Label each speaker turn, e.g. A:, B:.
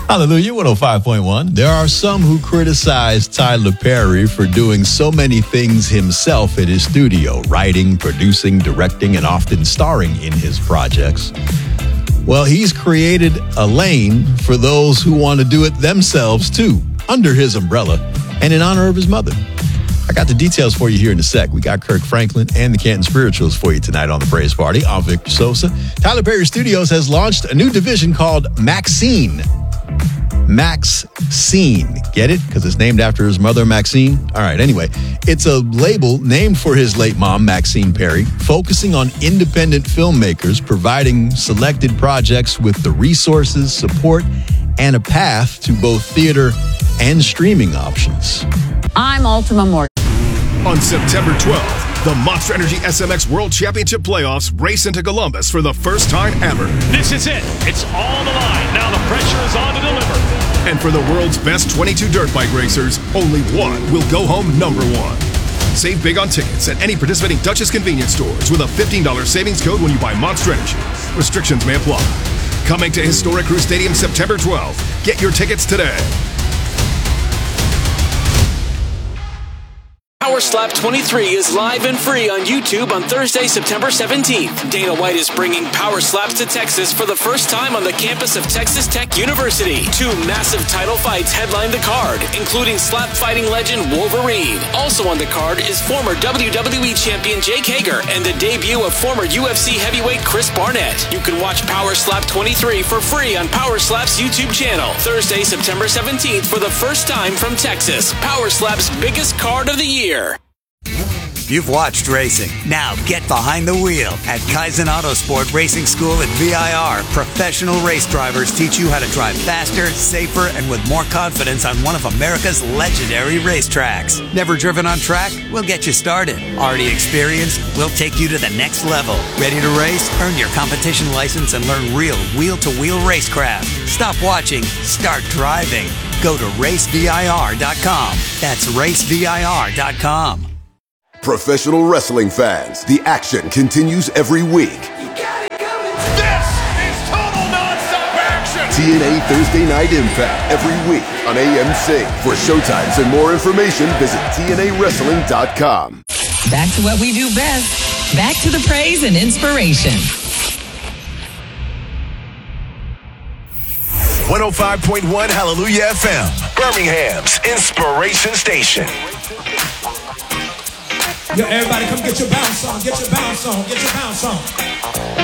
A: Hallelujah, 105.1. There are some who criticize Tyler Perry for doing so many things himself at his studio, writing, producing, directing, and often starring in his projects. Well, he's created a lane for those who want to do it themselves, too, under his umbrella and in honor of his mother. I got the details for you here in a sec. We got Kirk Franklin and the Canton Spirituals for you tonight on the Praise Party. I'm Victor Sosa. Tyler Perry Studios has launched a new division called Maxine. Maxine. Get it? Because it's named after his mother, Maxine? All right, anyway. It's a label named for his late mom, Maxine Perry, focusing on independent filmmakers, providing selected projects with the resources, support, and a path to both theater and streaming options.
B: I'm Ultima Morgan.
C: On September 12th, the Monster Energy SMX World Championship Playoffs race into Columbus for the first time ever.
D: This is it. It's all on the line. Now the pressure is on to deliver.
C: And for the world's best 22 dirt bike racers, only one will go home number one. Save big on tickets at any participating Dutchess convenience stores with a $15 savings code when you buy Monster Energy. Restrictions may apply. Coming to Historic Crew Stadium September 12th. Get your tickets today.
E: Power Slap 23 is live and free on YouTube on Thursday, September 17th. Dana White is bringing Power Slaps to Texas for the first time on the campus of Texas Tech University. Two massive title fights headline the card, including slap fighting legend Wolverine. Also on the card is former WWE champion Jake Hager and the debut of former UFC heavyweight Chris Barnett. You can watch Power Slap 23 for free on Power Slap's YouTube channel. Thursday, September 17th for the first time from Texas. Power Slap's biggest card of the year.
F: You've watched racing. Now get behind the wheel. At Kaizen Autosport Racing School at VIR, professional race drivers teach you how to drive faster, safer, and with more confidence on one of America's legendary racetracks. Never driven on track? We'll get you started. Already experienced? We'll take you to the next level. Ready to race? Earn your competition license and learn real wheel-to-wheel racecraft. Stop watching. Start driving. Go to racevir.com. That's racevir.com.
G: Professional wrestling fans, the action continues every week.
D: This is total nonstop action.
G: TNA Thursday Night Impact every week on AMC. For showtimes and more information, visit TNAWrestling.com.
H: Back to what we do best. Back to the praise and inspiration.
I: 105.1 Hallelujah FM, Birmingham's Inspiration Station.
J: Yo, everybody come get your bounce on, get your bounce on, get your bounce on.